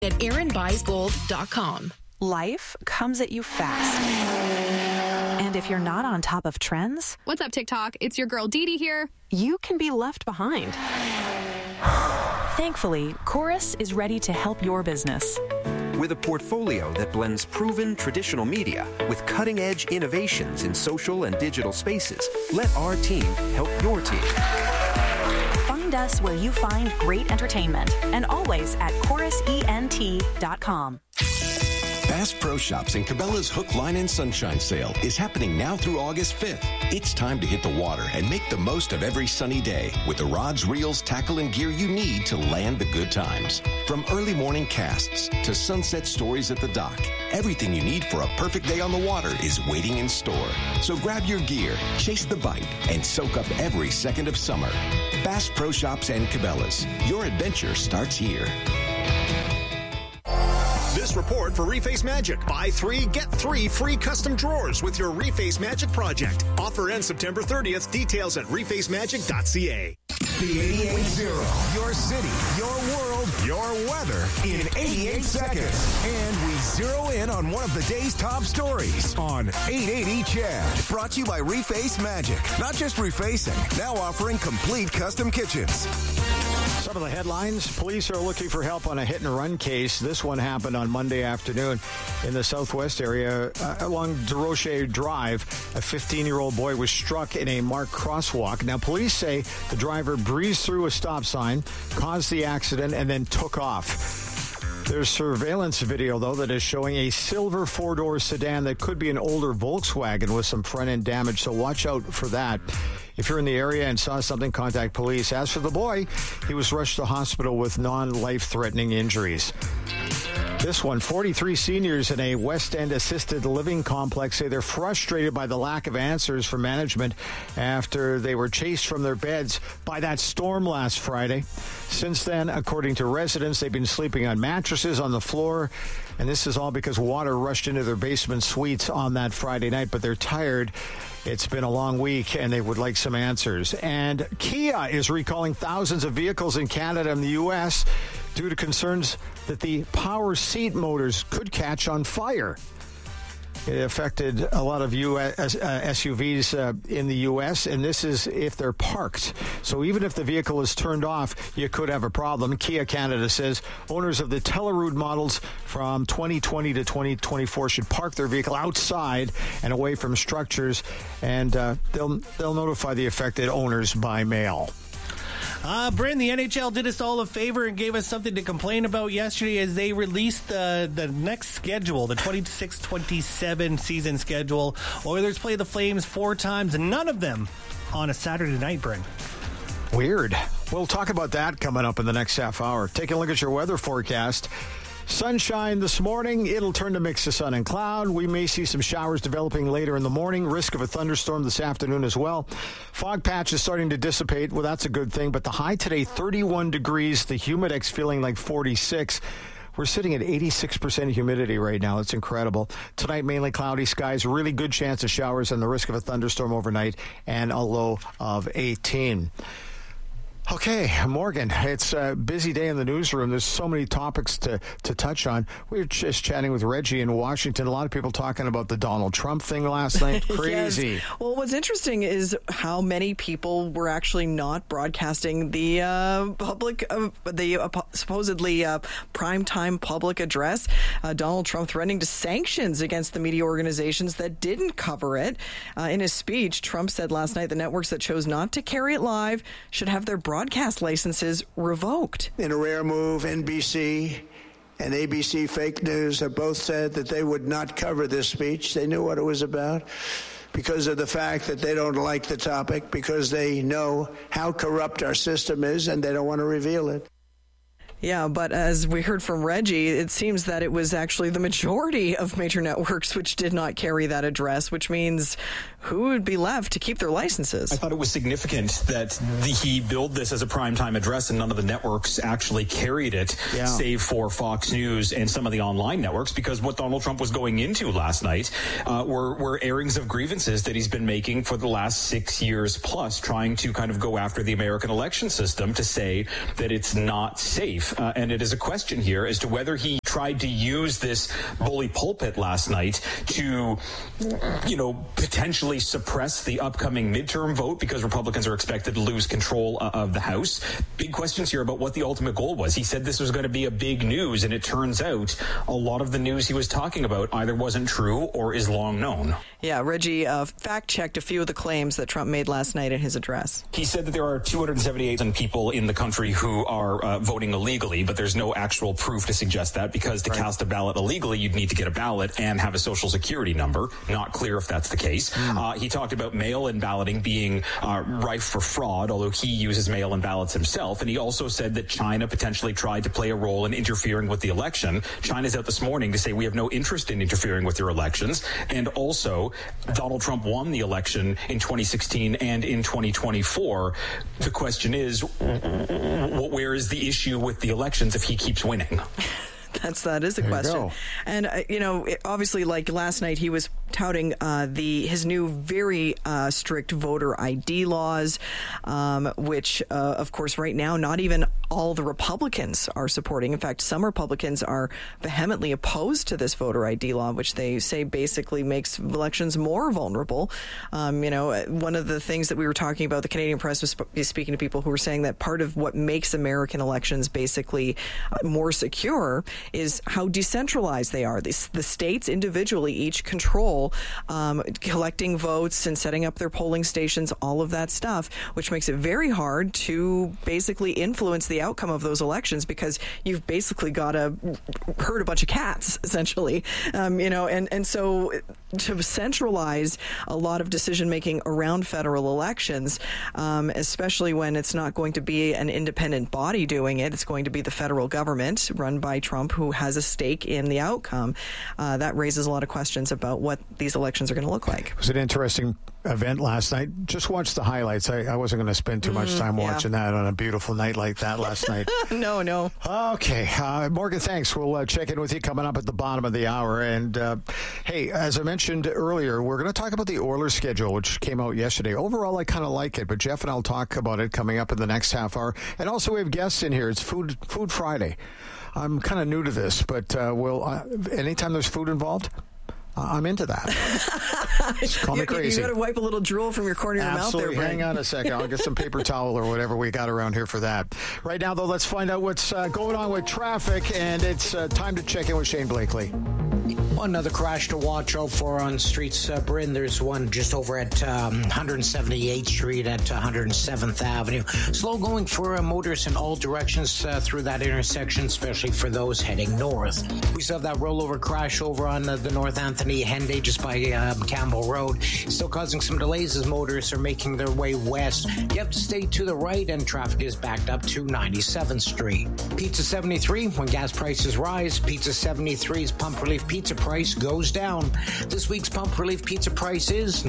at aaronbuysgold.com. Life comes at you fast. And if you're not on top of trends... What's up, TikTok? It's your girl Dee Dee here. You can be left behind. Thankfully, Chorus is ready to help your business. With a portfolio that blends proven traditional media with cutting-edge innovations in social and digital spaces, let our team help your team. Find us where you find great entertainment and always at chorusent.com. Bass Pro Shops and Cabela's Hook, Line, and Sunshine sale is happening now through August 5th. It's time to hit the water and make the most of every sunny day with the rods, reels, tackle, and gear you need to land the good times. From early morning casts to sunset stories at the dock, everything you need for a perfect day on the water is waiting in store. So grab your gear, chase the bite, and soak up every second of summer. Bass Pro Shops and Cabela's. Your adventure starts here. This report for Reface Magic. Buy 3, get 3 free custom drawers with your Reface Magic project. Offer ends September 30th. Details at refacemagic.ca. The 88.0. Your city, your world, your weather in 88 seconds. And we zero in on one of the day's top stories on 880 Chad. Brought to you by Reface Magic. Not just refacing, now offering complete custom kitchens. Some of the headlines: police are looking for help on a hit-and-run case. This one happened on Monday afternoon in the southwest area along DeRoche Drive. A 15-year-old boy was struck in a marked crosswalk. Now, police say the driver breezed through a stop sign, caused the accident, and then took off. There's surveillance video, though, that is showing a silver four-door sedan that could be an older Volkswagen with some front-end damage, so watch out for that. If you're in the area and saw something, contact police. As for the boy, he was rushed to hospital with non-life-threatening injuries. This one, 43 seniors in a West End assisted living complex say they're frustrated by the lack of answers from management after they were chased from their beds by that storm last Friday. Since then, according to residents, they've been sleeping on mattresses on the floor, and this is all because water rushed into their basement suites on that Friday night, but they're tired. It's been a long week, and they would like some answers. And Kia is recalling thousands of vehicles in Canada and the U.S. due to concerns that the power seat motors could catch on fire. It affected a lot of SUVs in the U.S., and this is if they're parked. So even if the vehicle is turned off, you could have a problem. Kia Canada says owners of the Teleroute models from 2020 to 2024 should park their vehicle outside and away from structures, and they'll notify the affected owners by mail. Bryn, the NHL did us all a favor and gave us something to complain about yesterday as they released the next schedule, the 26-27 season schedule. Oilers play the Flames 4 times, and none of them on a Saturday night, Bryn. Weird. We'll talk about that coming up in the next half hour. Taking a look at your weather forecast. Sunshine this morning. It'll turn to mix of sun and cloud. We may see some showers developing later in the morning. Risk of a thunderstorm this afternoon as well. Fog patch is starting to dissipate. Well, that's a good thing. But the high today, 31 degrees. The humidex feeling like 46. We're sitting at 86% humidity right now. It's incredible. Tonight, mainly cloudy skies. Really good chance of showers and the risk of a thunderstorm overnight, and a low of 18. Okay, Morgan, it's a busy day in the newsroom. There's so many topics to touch on. We were just chatting with Reggie in Washington. A lot of people talking about the Donald Trump thing last night. Crazy. Yes. Well, what's interesting is how many people were actually not broadcasting the supposedly primetime public address. Donald Trump threatening to sanctions against the media organizations that didn't cover it. In his speech, Trump said last night the networks that chose not to carry it live should have their broadcast licenses revoked. In a rare move, NBC and ABC Fake News have both said that they would not cover this speech. They knew what it was about because of the fact that they don't like the topic, because they know how corrupt our system is and they don't want to reveal it. Yeah, but as we heard from Reggie, it seems that it was actually the majority of major networks which did not carry that address, which means who would be left to keep their licenses? I thought it was significant that he billed this as a primetime address and none of the networks actually carried it, save for Fox News and some of the online networks, because what Donald Trump was going into last night were airings of grievances that he's been making for the last 6 years plus, trying to kind of go after the American election system to say that it's not safe life, and it is a question here as to whether he tried to use this bully pulpit last night to, potentially suppress the upcoming midterm vote because Republicans are expected to lose control of the House. Big questions here about what the ultimate goal was. He said this was going to be a big news, and it turns out a lot of the news he was talking about either wasn't true or is long known. Yeah, Reggie fact-checked a few of the claims that Trump made last night in his address. He said that there are 278,000 people in the country who are voting illegally, but there's no actual proof to suggest that, because to cast a ballot illegally, you'd need to get a ballot and have a social security number. Not clear if that's the case. He talked about mail-in balloting being rife for fraud, although he uses mail-in ballots himself. And he also said that China potentially tried to play a role in interfering with the election. China's out this morning to say we have no interest in interfering with your elections. And also, Donald Trump won the election in 2016 and in 2024. The question is, where is the issue with the elections if he keeps winning? That is a question. And, obviously, like last night, he was touting his new very strict voter ID laws, which, of course, right now, not even all the Republicans are supporting. In fact, some Republicans are vehemently opposed to this voter ID law, which they say basically makes elections more vulnerable. One of the things that we were talking about, the Canadian Press was speaking to people who were saying that part of what makes American elections basically more secure is how decentralized they are. The states individually each control collecting votes and setting up their polling stations, all of that stuff, which makes it very hard to basically influence the outcome of those elections, because you've basically got to herd a bunch of cats, essentially. And so to centralize a lot of decision making around federal elections, especially when it's not going to be an independent body doing it, it's going to be the federal government run by Trump, who has a stake in the outcome. That raises a lot of questions about what these elections are going to look like. It was an interesting event last night. Just watch the highlights. I wasn't going to spend too much time watching that on a beautiful night like that last night. No. Okay. Morgan, thanks. We'll check in with you coming up at the bottom of the hour. And, hey, as I mentioned earlier, we're going to talk about the Oilers schedule, which came out yesterday. Overall, I kind of like it, but Jeff and I'll talk about it coming up in the next half hour. And also, we have guests in here. It's Food Friday. I'm kind of new to this, but anytime there's food involved, I'm into that. Just call me crazy. You got to wipe a little drool from your corner of your mouth there, Brent. Hang on a second. I'll get some paper towel or whatever we got around here for that. Right now, though, let's find out what's going on with traffic, and it's time to check in with Shane Blakely. Another crash to watch out for on streets, Bryn. There's one just over at 178th Street at 107th Avenue. Slow going for motorists in all directions through that intersection, especially for those heading north. We still have that rollover crash over on the North Anthony Henday just by Campbell Road. Still causing some delays as motorists are making their way west. You have to stay to the right, and traffic is backed up to 97th Street. Pizza 73, when gas prices rise, Pizza 73's pump relief pizza price goes down. This week's pump relief pizza price is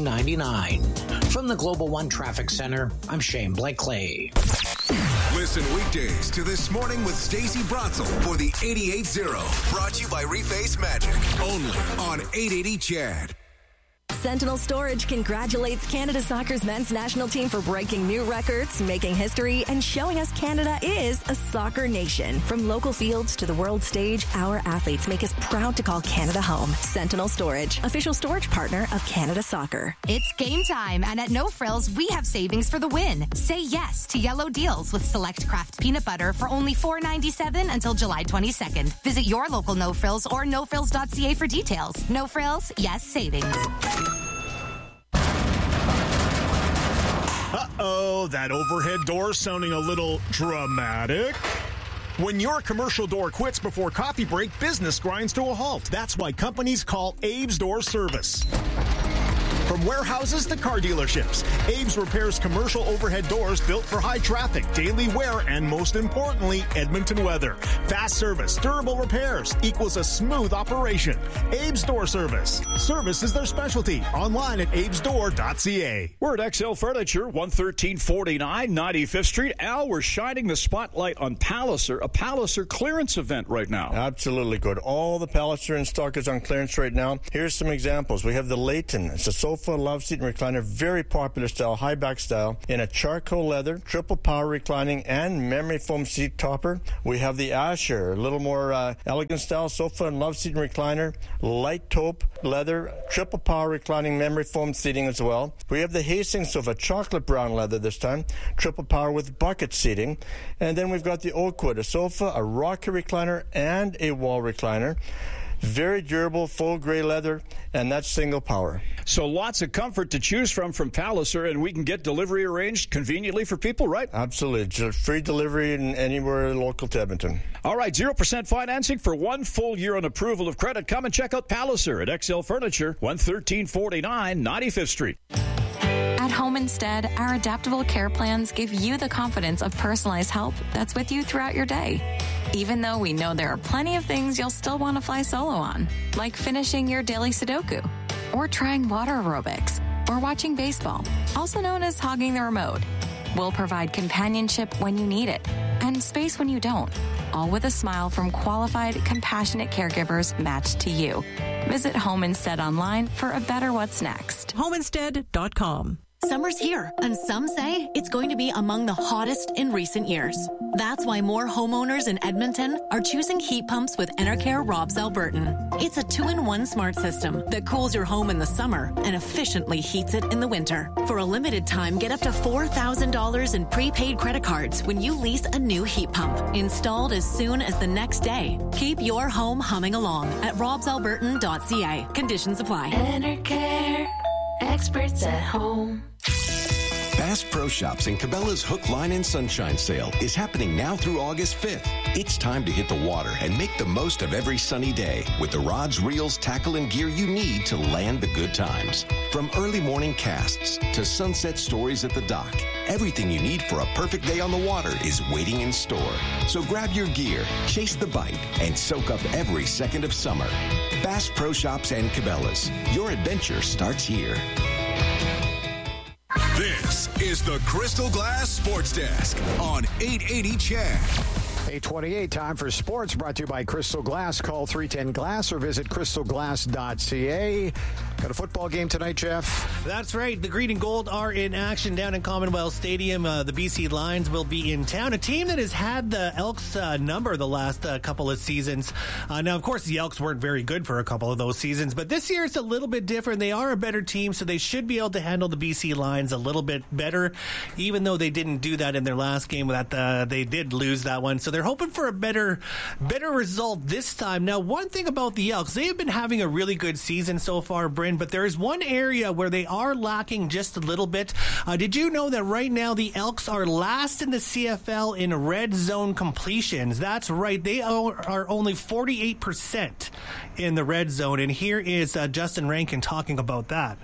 $19.99. From the Global One Traffic Center, I'm Shane Blakely. Listen weekdays to This Morning with Stacey Bratzel for the 88.0. Brought to you by Reface Magic. Only on 880 CHED. Sentinel Storage congratulates Canada Soccer's men's national team for breaking new records, making history, and showing us Canada is a soccer nation. From local fields to the world stage, our athletes make us proud to call Canada home. Sentinel Storage, official storage partner of Canada Soccer. It's game time, and at No Frills, we have savings for the win. Say yes to yellow deals with select craft peanut butter for only $4.97 until July 22nd. Visit your local No Frills or nofrills.ca for details. No Frills, yes savings. Uh-oh, that overhead door sounding a little dramatic. When your commercial door quits before coffee break, business grinds to a halt. That's why companies call Abe's Door Service. From warehouses to car dealerships, Abe's repairs commercial overhead doors built for high traffic, daily wear, and most importantly, Edmonton weather. Fast service, durable repairs equals a smooth operation. Abe's Door Service. Service is their specialty. Online at abesdoor.ca. We're at XL Furniture, 11349 95th Street. Al, we're shining the spotlight on Palliser, a Palliser clearance event right now. Absolutely good. All the Palliser in stock is on clearance right now. Here's some examples. We have the Layton. It's a sofa sofa, love seat, and recliner. Very popular style, high back style, in a charcoal leather, triple power reclining, and memory foam seat topper. We have the Asher, a little more elegant style sofa and love seat and recliner, light taupe leather, triple power reclining memory foam seating as well. We have the Hastings sofa, chocolate brown leather this time, triple power with bucket seating. And then we've got the Oakwood, a sofa, a rocker recliner, and a wall recliner. Very durable, full gray leather, and that's single power. So lots of comfort to choose from Palliser, and we can get delivery arranged conveniently for people, right? Absolutely. Just free delivery in anywhere local to Edmonton. All right, 0% financing for 1 full year on approval of credit. Come and check out Palliser at XL Furniture, 11349 95th Street. At Home Instead, our adaptable care plans give you the confidence of personalized help that's with you throughout your day. Even though we know there are plenty of things you'll still want to fly solo on, like finishing your daily Sudoku, or trying water aerobics, or watching baseball, also known as hogging the remote. We'll provide companionship when you need it, and space when you don't, all with a smile from qualified, compassionate caregivers matched to you. Visit Home Instead online for a better what's next. HomeInstead.com. Summer's here, and some say it's going to be among the hottest in recent years. That's why more homeowners in Edmonton are choosing heat pumps with Enercare Robs Albertan. It's a 2-in-1 smart system that cools your home in the summer and efficiently heats it in the winter. For a limited time, get up to $4,000 in prepaid credit cards when you lease a new heat pump, installed as soon as the next day. Keep your home humming along at robsalbertan.ca. Conditions apply. Enercare. Experts at home. Bass Pro Shops and Cabela's Hook, Line, and Sunshine sale is happening now through August 5th. It's time to hit the water and make the most of every sunny day with the rods, reels, tackle, and gear you need to land the good times. From early morning casts to sunset stories at the dock, everything you need for a perfect day on the water is waiting in store. So grab your gear, chase the bite, and soak up every second of summer. Bass Pro Shops and Cabela's. Your adventure starts here. This is the Crystal Glass Sports Desk on 880 CHED. 8:28, time for sports, brought to you by Crystal Glass. Call 310-GLASS or visit crystalglass.ca. Got a football game tonight, Jeff? That's right. The Green and Gold are in action down in Commonwealth Stadium. The BC Lions will be in town. A team that has had the Elks number the last couple of seasons. Now, of course, the Elks weren't very good for a couple of those seasons, but this year it's a little bit different. They are a better team, so they should be able to handle the BC Lions a little bit better, even though they didn't do that in their last game. That they did lose that one, so they're hoping for a better result this time. Now, one thing about the Elks, they have been having a really good season so far, Bryn, but there is one area where they are lacking just a little bit. Did you know that right now the Elks are last in the CFL in red zone completions? That's right. They are only 48% in the red zone, and here is Justin Rankin talking about that.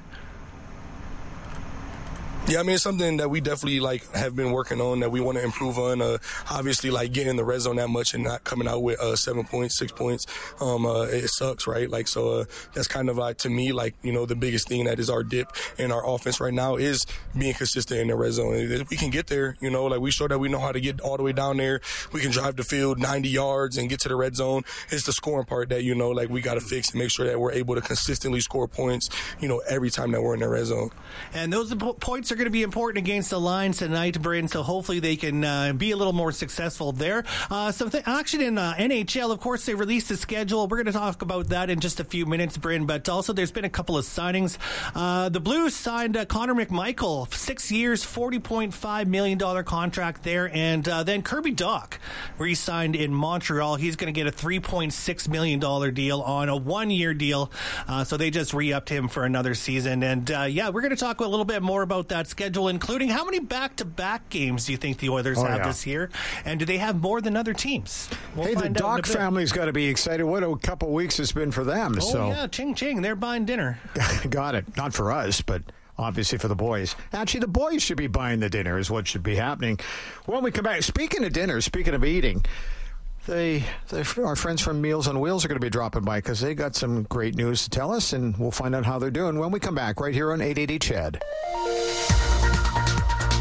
Yeah, I mean, it's something that we definitely have been working on, that we want to improve on. Obviously, getting in the red zone that much and not coming out with 7 points, 6 points, it sucks, right? So that's kind of to me, the biggest thing that is our dip in our offense right now is being consistent in the red zone. If we can get there, we show that we know how to get all the way down there. We can drive the field 90 yards and get to the red zone. It's the scoring part that we got to fix and make sure that we're able to consistently score points, every time that we're in the red zone. And those points are going to be important against the Lions tonight, Bryn, so hopefully they can be a little more successful there. Some action in NHL, of course, they released the schedule. We're going to talk about that in just a few minutes, Bryn, but also there's been a couple of signings. The Blues signed Connor McMichael, 6 years, $40.5 million contract there, and then Kirby Dach re-signed in Montreal. He's going to get a $3.6 million deal on a one-year deal, so they just re-upped him for another season. And we're going to talk a little bit more about that schedule, including how many back-to-back games do you think the Oilers have this year, and do they have more than other teams? Hey, the Dach family's got to be excited. What a couple weeks it's been for them. Yeah, ching, they're buying dinner. Got it. Not for us, but obviously for the boys. Actually, the boys should be buying the dinner is what should be happening. When we come back, speaking of dinner, speaking of eating, our friends from Meals on Wheels are going to be dropping by because they got some great news to tell us, and we'll find out how they're doing when we come back right here on 880 CHED.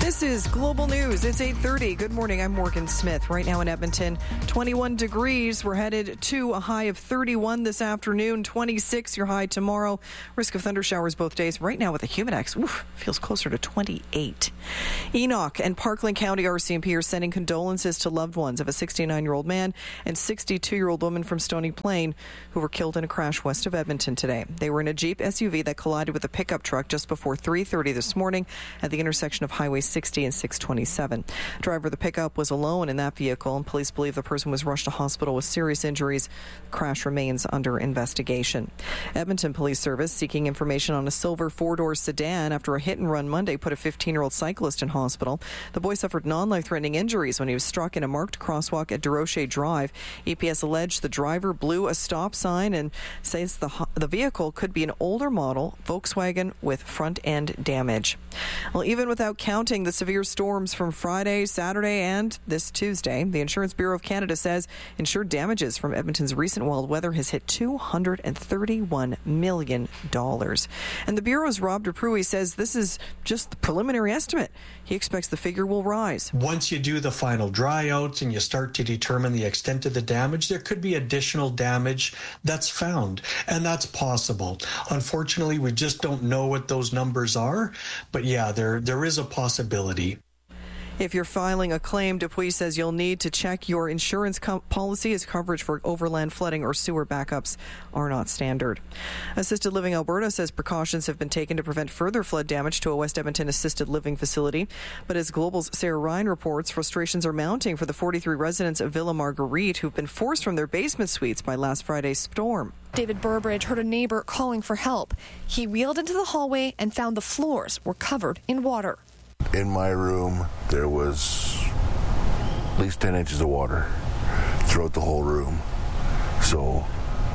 This is Global News. It's 8:30. Good morning. I'm Morgan Smith. Right now in Edmonton, 21 degrees. We're headed to a high of 31 this afternoon, 26 your high tomorrow. Risk of thunder showers both days. Right now with the Humidex, feels closer to 28. Enoch and Parkland County RCMP are sending condolences to loved ones of a 69-year-old man and 62-year-old woman from Stony Plain who were killed in a crash west of Edmonton today. They were in a Jeep SUV that collided with a pickup truck just before 3:30 this morning at the intersection of Highway 60 and 627. Driver of the pickup was alone in that vehicle, and police believe the person was rushed to hospital with serious injuries. The crash remains under investigation. Edmonton Police Service seeking information on a silver four-door sedan after a hit-and-run Monday put a 15-year-old cyclist in hospital. The boy suffered non-life-threatening injuries when he was struck in a marked crosswalk at Durocher Drive. EPS alleged the driver blew a stop sign and says the vehicle could be an older model Volkswagen with front-end damage. Well, even without counting the severe storms from Friday, Saturday, and this Tuesday, the Insurance Bureau of Canada says insured damages from Edmonton's recent wild weather has hit $231 million. And the Bureau's Rob Dupuy says this is just the preliminary estimate. He expects the figure will rise. Once you do the final dryouts and you start to determine the extent of the damage, there could be additional damage that's found, and that's possible. Unfortunately, we just don't know what those numbers are, but yeah, there is a possibility. If you're filing a claim, Dupuy says you'll need to check your insurance policy as coverage for overland flooding or sewer backups are not standard. Assisted Living Alberta says precautions have been taken to prevent further flood damage to a West Edmonton assisted living facility. But as Global's Sarah Ryan reports, frustrations are mounting for the 43 residents of Villa Marguerite who've been forced from their basement suites by last Friday's storm. David Burbridge heard a neighbor calling for help. He wheeled into the hallway and found the floors were covered in water. In my room, there was at least 10 inches of water throughout the whole room. So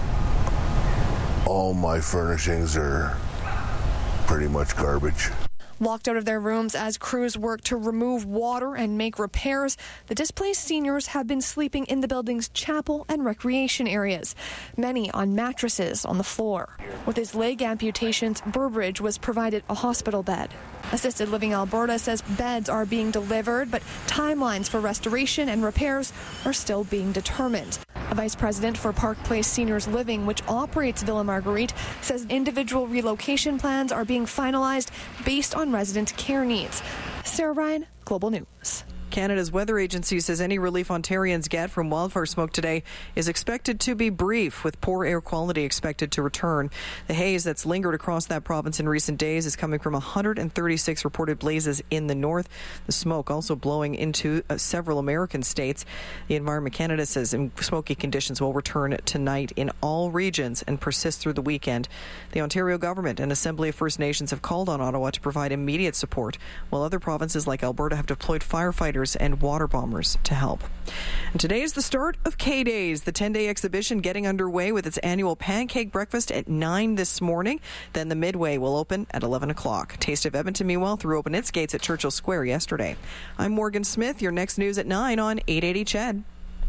all my furnishings are pretty much garbage. Locked out of their rooms as crews work to remove water and make repairs, the displaced seniors have been sleeping in the building's chapel and recreation areas, many on mattresses on the floor. With his leg amputations, Burbridge was provided a hospital bed. Assisted Living Alberta says beds are being delivered, but timelines for restoration and repairs are still being determined. A vice president for Park Place Seniors Living, which operates Villa Marguerite, says individual relocation plans are being finalized based on resident care needs. Sarah Ryan, Global News. Canada's weather agency says any relief Ontarians get from wildfire smoke today is expected to be brief, with poor air quality expected to return. The haze that's lingered across that province in recent days is coming from 136 reported blazes in the north. The smoke also blowing into several American states. The Environment Canada says smoky conditions will return tonight in all regions and persist through the weekend. The Ontario government and Assembly of First Nations have called on Ottawa to provide immediate support, while other provinces like Alberta have deployed firefighters and water bombers to help. And today is the start of K-Days, the 10-day exhibition getting underway with its annual pancake breakfast at 9 this morning. Then the Midway will open at 11 o'clock. Taste of Edmonton, meanwhile, threw open its gates at Churchill Square yesterday. I'm Morgan Smith. Your next news at 9 on 880 CHED.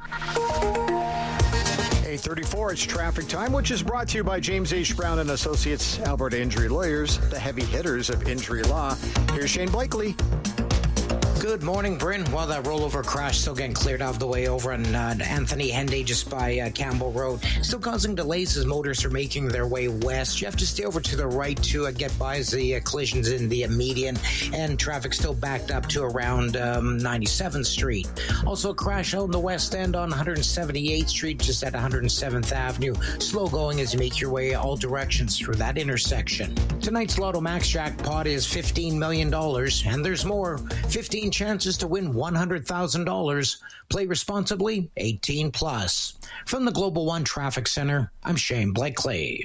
8:34, it's traffic time, which is brought to you by James H. Brown and Associates, Alberta Injury Lawyers, the heavy hitters of injury law. Here's Shane Blakely. Good morning, Bryn. Well, that rollover crash still getting cleared out of the way over on Anthony Henday just by Campbell Road. Still causing delays as motorists are making their way west. You have to stay over to the right to get by as the collisions in the median, and traffic still backed up to around 97th Street. Also a crash out in the west end on 178th Street, just at 107th Avenue. Slow going as you make your way all directions through that intersection. Tonight's Lotto Max jackpot is $15 million, and there's more. 15 chances to win $100,000. Play responsibly, 18 plus. From the Global One Traffic Center, I'm Shane Blakely.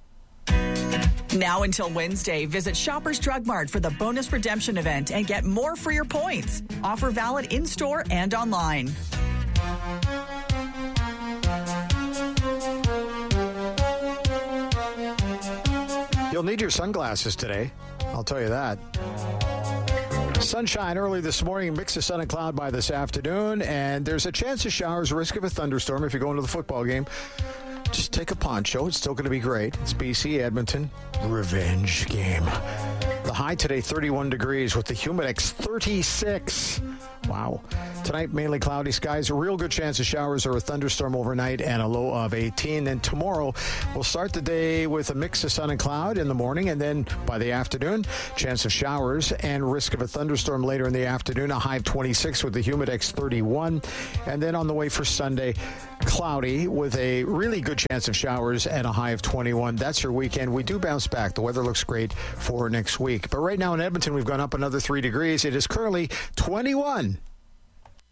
Now until Wednesday, visit Shoppers Drug Mart for the bonus redemption event and get more for your points. Offer valid in-store and online. You'll need your sunglasses today, I'll tell you that. Sunshine early this morning, mix of sun and cloud by this afternoon, and there's a chance of showers, risk of a thunderstorm if you're going to the football game. Just take a poncho. It's still going to be great. It's BC Edmonton revenge game. The high today, 31 degrees with the Humidex 36. Wow. Tonight, mainly cloudy skies. A real good chance of showers or a thunderstorm overnight and a low of 18. And tomorrow, we'll start the day with a mix of sun and cloud in the morning. And then by the afternoon, chance of showers and risk of a thunderstorm later in the afternoon. A high of 26 with the Humidex 31. And then on the way for Sunday, cloudy with a really good chance of showers and a high of 21. That's your weekend. We do bounce back. The weather looks great for next week. But right now in Edmonton, we've gone up another 3 degrees. It is currently 21